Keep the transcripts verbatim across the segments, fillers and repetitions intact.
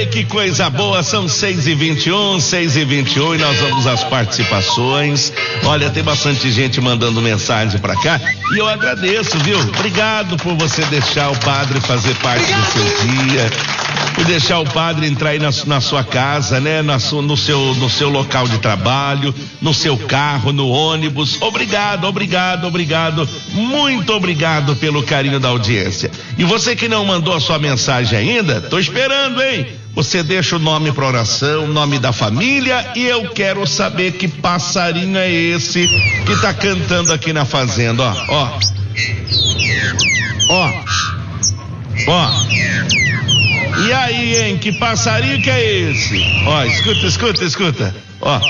que coisa boa, são seis e vinte e um, seis e vinte e um, e nós vamos às participações. Olha, tem bastante gente mandando mensagem pra cá e eu agradeço, viu? Obrigado por você deixar o padre fazer parte Obrigado. do seu dia, por deixar o padre entrar aí na, na sua casa, né? Na sua, no seu, no seu local de trabalho, no seu carro, no ônibus. Obrigado, obrigado, obrigado, muito obrigado pelo carinho da audiência. E você que não mandou a sua mensagem ainda, tô esperando, hein? Você deixa o nome para oração, o nome da família, e eu quero saber que passarinho é esse que tá cantando aqui na fazenda, ó, ó. Ó. Ó. E aí, hein? Que passarinho que é esse? Ó, escuta, escuta, escuta. Ó.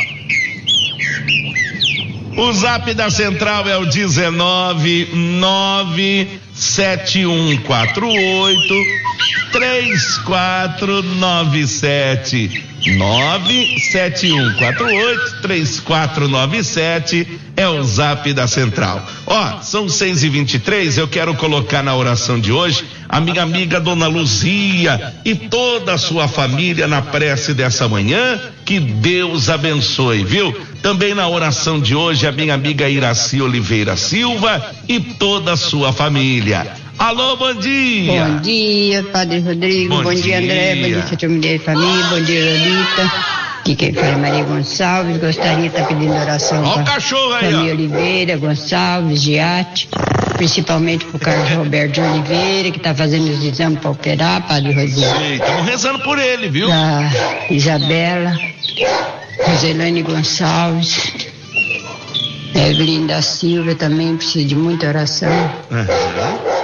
O zap da central é o dezenove nove sete um quatro oito três quatro nove sete. nove sete um quatro oito três quatro nove sete é o zap da central. Ó, são seis e vinte e três, eu quero colocar na oração de hoje a minha amiga Dona Luzia e toda a sua família na prece dessa manhã. Que Deus abençoe, viu? Também na oração de hoje a minha amiga Iraci Oliveira Silva e toda a sua família. Alô, bom dia. Bom dia, Padre Rodrigo. Bom, bom dia, dia, André. Bom dia, família e família. Bom dia, Lolita. Aqui quem fala é Maria Gonçalves. Gostaria de estar pedindo oração para a família Oliveira, Gonçalves, Giatti, principalmente para o Carlos Roberto de Oliveira, que está fazendo os exames para operar, Padre Rodrigo. Estamos rezando por ele, viu? A Isabela, Roselane Gonçalves, Evelyn da Silva também precisa de muita oração. Uhum.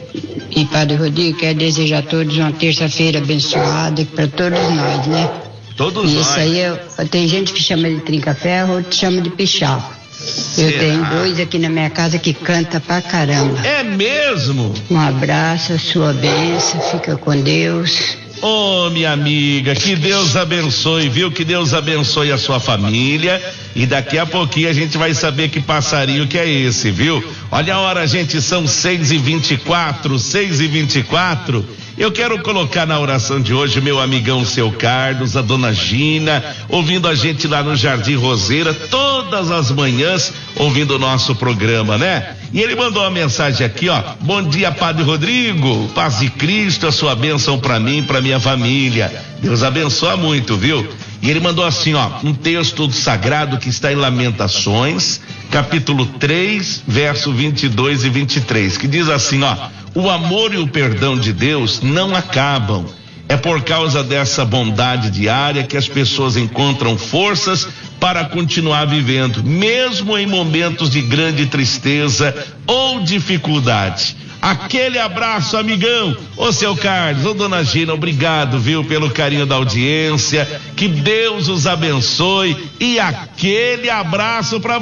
E Padre Rodrigo, quero desejar a todos uma terça-feira abençoada para todos nós, né? Todos e nós. Isso aí, eu, tem gente que chama de trinca-ferro, outro chama de pichau. Eu tenho dois aqui na minha casa que canta pra caramba. É mesmo? Um abraço, a sua bênção, fica com Deus. Ô, oh, minha amiga, que Deus abençoe, viu? Que Deus abençoe a sua família. E daqui a pouquinho a gente vai saber que passarinho que é esse, viu? Olha a hora, gente, são seis e vinte e quatro, seis e vinte e quatro. Eu quero colocar na oração de hoje meu amigão Seu Carlos, a dona Gina, ouvindo a gente lá no Jardim Roseira, todas as manhãs, ouvindo o nosso programa, né? E ele mandou uma mensagem aqui, ó. Bom dia, Padre Rodrigo, paz de Cristo, a sua bênção pra mim, pra minha família. Deus abençoa muito, viu? E ele mandou assim, ó, um texto sagrado que está em Lamentações, capítulo três, verso vinte e dois e vinte e três, que diz assim, ó: o amor e o perdão de Deus não acabam. É por causa dessa bondade diária que as pessoas encontram forças para continuar vivendo, mesmo em momentos de grande tristeza ou dificuldade. Aquele abraço, amigão. Ô, seu Carlos, ô, dona Gina, obrigado, viu, pelo carinho da audiência. Que Deus os abençoe e aquele abraço pra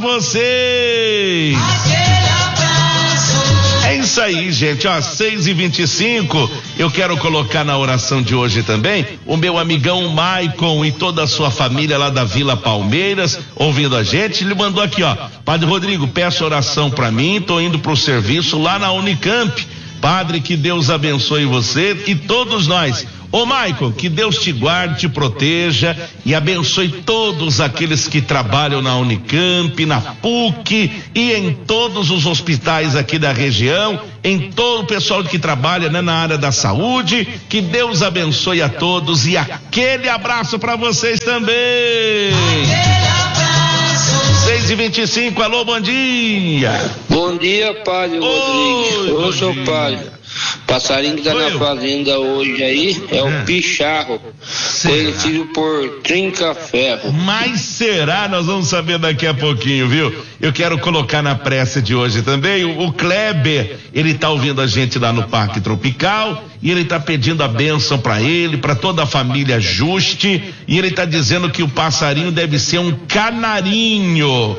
vocês. Aquele abraço. É isso aí, gente, ó, seis e vinte e cinco, eu quero colocar na oração de hoje também o meu amigão Maicon e toda a sua família lá da Vila Palmeiras, ouvindo a gente. Ele mandou aqui, ó: Padre Rodrigo, peço oração pra mim, tô indo pro serviço lá na Unicamp. Padre, que Deus abençoe você e todos nós. Ô, Maicon, que Deus te guarde, te proteja e abençoe todos aqueles que trabalham na Unicamp, na P U C e em todos os hospitais aqui da região, em todo o pessoal que trabalha, né, na área da saúde. Que Deus abençoe a todos e aquele abraço para vocês também. seis e vinte e cinco, alô, bom dia. Bom dia, Padre Rodrigo. Ô, seu Padre, passarinho que tá na fazenda hoje aí é o Picharro, conhecido por trinca-ferro. Mas será? Nós vamos saber daqui a pouquinho, viu? Eu quero colocar na prece de hoje também o, o Kleber. Ele tá ouvindo a gente lá no Parque Tropical e ele tá pedindo a bênção para ele, para toda a família Juste, e ele tá dizendo que o passarinho deve ser um canarinho.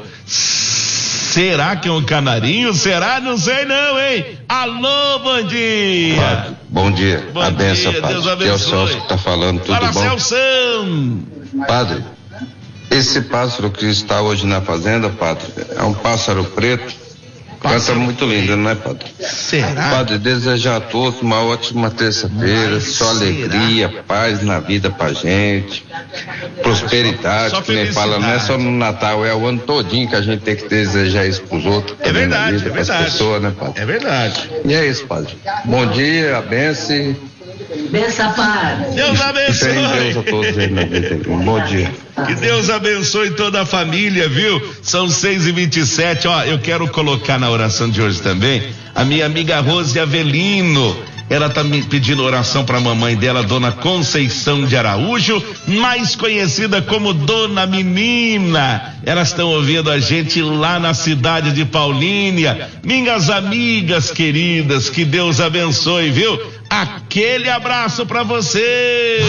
Será que é um canarinho? Será? Não sei não, hein? Alô, bom dia. Padre, bom dia. Bom a benção, dia, Padre. Deus Que é o Celso que tá falando, tudo Fala, bom? Celção. Padre, esse pássaro que está hoje na fazenda, Padre, é um pássaro preto Canta muito lindo, não é, padre? Será? Padre, desejar a todos uma ótima terça-feira, só alegria, paz na vida pra gente, prosperidade, só, só que nem fala, não é só no Natal, é o ano todinho que a gente tem que desejar isso pros outros. É verdade, vida, é verdade. pessoas, né, padre? É verdade. E é isso, padre. Bom dia, a benção. Benção, Padre. Deus abençoe. Deus a todos aí na vida. Um bom dia. Que Deus abençoe toda a família, viu? São seis e vinte e sete. Ó, eu quero colocar na oração de hoje também a minha amiga Rose Avelino. Ela tá me pedindo oração para a mamãe dela, Dona Conceição de Araújo, mais conhecida como Dona Menina. Elas estão ouvindo a gente lá na cidade de Paulínia. Minhas amigas queridas, que Deus abençoe, viu? Aquele abraço para vocês.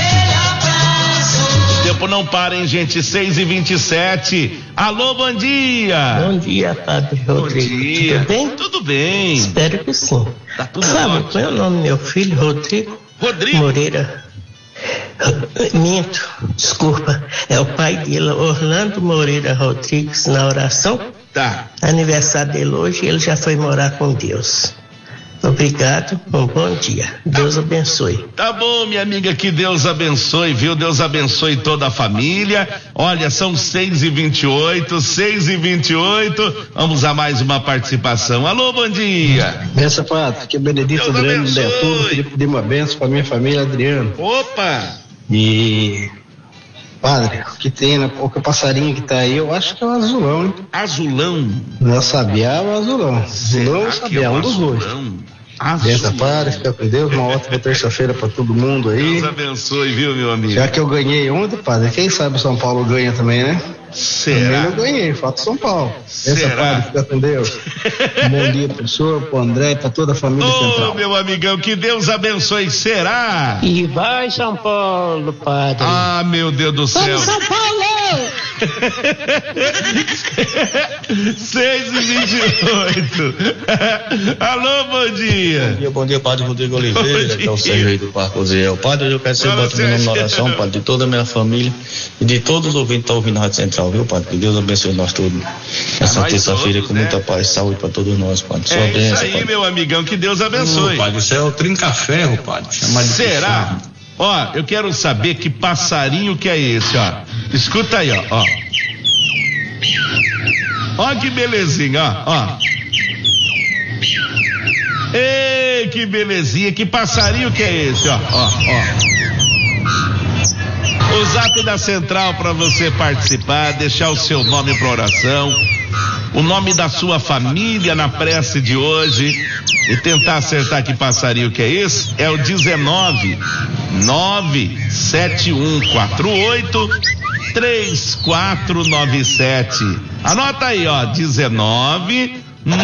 O tempo não para, hein, gente? seis e vinte e sete. Alô, bom dia. Bom dia, Padre Rodrigo. Bom dia. Tudo bem? Tudo bem. Espero que sim. Tá tudo Sabe ótimo. qual é o nome do meu filho, Rodrigo? Rodrigo. Moreira. Minto, desculpa. É o pai dele, Orlando Moreira Rodrigues, na oração. Tá. Aniversário dele hoje, ele já foi morar com Deus. Obrigado, um bom dia. Deus abençoe. Tá bom, minha amiga, que Deus abençoe, viu? Deus abençoe toda a família. Olha, são seis e vinte e oito, seis e vinte e oito. Vamos a mais uma participação. Alô, bom dia. Benção, Padre. Aqui é Benedito Deus Adriano de abençoe. Betuba. Queria pedir uma benção para minha família, Adriano. Opa! E, Padre, o que tem, né? O que passarinho que tá aí, eu acho que é o azulão, hein? Azulão. Não é o sabiá, é o azulão. Azulão ou Será que é sabiá, o um dos dois. azulão? Benção, Azulão. Padre. Fica com Deus. Uma ótima terça-feira para todo mundo aí. Deus abençoe, viu, meu amigo? Já que eu ganhei ontem, Padre, quem sabe o São Paulo ganha também, né? Será? Também eu ganhei, fato São Paulo. Benção, Será? Padre. Fica com Deus. Bom dia pro senhor, pro André, para toda a família Ô, central. meu amigão, que Deus abençoe. Será? E vai São Paulo, Padre. Ah, meu Deus do céu. São Paulo! seis e vinte e oito. Alô, bom dia. Bom dia, bom dia, Padre Rodrigo Bom Oliveira, dia. que é o Sérgio aí do Parque Oziel. Padre, eu quero ser Fala, batido na Sérgio. oração, Padre, de toda a minha família e de todos os ouvintes que estão ouvindo a Rádio Central, viu, Padre? Que Deus abençoe nós todos. Essa nós terça-feira todos, com né? muita paz e saúde para todos nós, Padre. Sua É isso bênção, aí, Padre. meu amigão, que Deus abençoe. Ô, Padre, isso é o trinca-ferro, Padre. Chama de Será? ferro. Ó, eu quero saber que passarinho que é esse, ó. Escuta aí, ó, ó. Ó que belezinha, ó, ó. Ei, que belezinha, que passarinho que é esse, ó, ó, ó. O zap da Central para você participar, deixar o seu nome para oração, o nome da sua família na prece de hoje e tentar acertar que passarinho que é esse, é o dezenove nove sete um quatro oito três quatro nove sete. Anota aí, ó, dezenove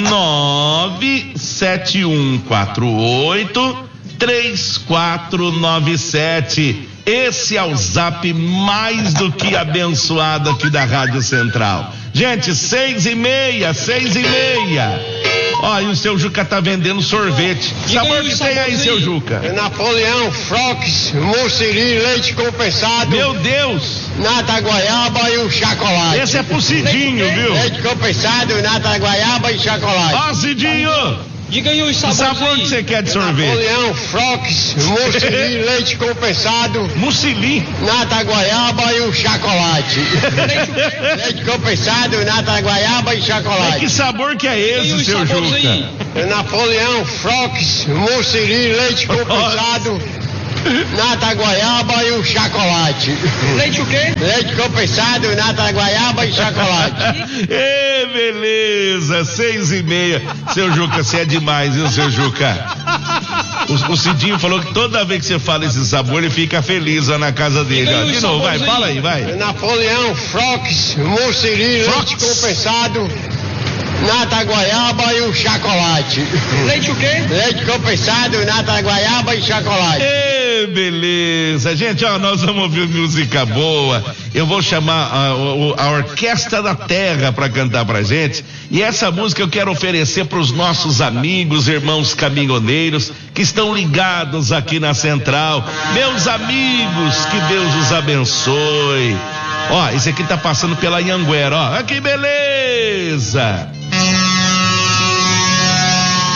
nove sete um quatro oito três quatro nove sete. Esse é o zap mais do que abençoado aqui da Rádio Central. Gente, seis e meia, seis e meia. Ó, e o seu Juca tá vendendo sorvete. Que sabor que tem aí, seu Juca? Napoleão, Frox, Mussili, leite compensado. Meu Deus! Nata goiaba e o chocolate. Esse é pro Cidinho, viu? Leite compensado, nata goiaba e chocolate. Ó, Cidinho! Diga aí os Que sabores sabor que aí. você quer de sorvete? Napoleão, Frox, Mussili, leite compensado. Mussili. Nata goiaba e o chocolate. Leite compensado, nata goiaba e Mas chocolate. que sabor que é Diga aí esse, os seu sabores aí. Juca? Napoleão, Frox, Mussili, leite compensado. Nata goiaba e o chocolate. Leite o quê? Leite compensado, nata goiaba e chocolate. Ê, beleza, seis e meia. Seu Juca, você é demais, viu, seu Juca? O, o Cidinho falou que toda vez que você fala esse sabor, ele fica feliz lá na casa dele. Ó. De novo, vai, fala aí, vai. Napoleão, Frox, Mussili, leite compensado. Nata goiaba e o chocolate. Leite o quê? Leite compensado, nata goiaba e chocolate. Ê, beleza. Gente, ó, nós vamos ouvir música boa. Eu vou chamar a, a, a Orquestra da Terra para cantar pra gente. E essa música eu quero oferecer para os nossos amigos, irmãos caminhoneiros que estão ligados aqui na Central. Meus amigos, que Deus os abençoe. Ó, esse aqui tá passando pela Anhanguera, ó. Ah, que beleza!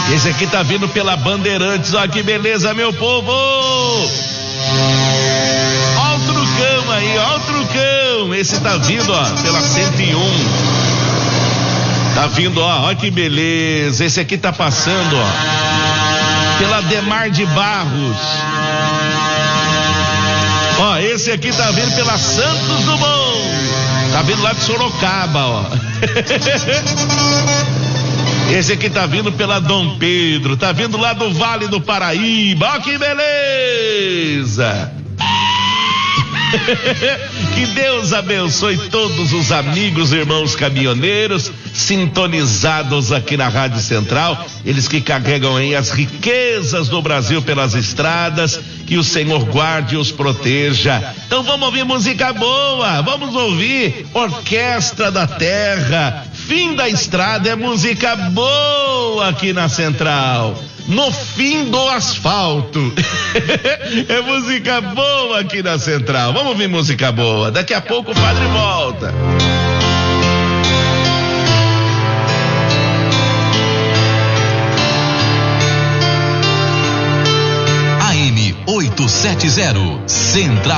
Esse aqui tá vindo pela Bandeirantes, ó que beleza, meu povo! Ó o trucão aí, ó o trucão. Esse tá vindo, ó, pela cento e um. Tá vindo, ó, ó que beleza. Esse aqui tá passando, ó, pela Demar de Barros. Ó, esse aqui tá vindo pela Santos Dumont. Tá vindo lá de Sorocaba, ó. Esse aqui tá vindo pela Dom Pedro, tá vindo lá do Vale do Paraíba, ó que beleza! Que Deus abençoe todos os amigos, irmãos caminhoneiros, sintonizados aqui na Rádio Central, eles que carregam aí as riquezas do Brasil pelas estradas, que o Senhor guarde e os proteja. Então vamos ouvir música boa, vamos ouvir Orquestra da Terra, Fim da Estrada, é música boa aqui na Central. No fim do asfalto. É música boa aqui na Central. Vamos ouvir música boa. Daqui a pouco o padre volta. A M oitocentos e setenta, Central.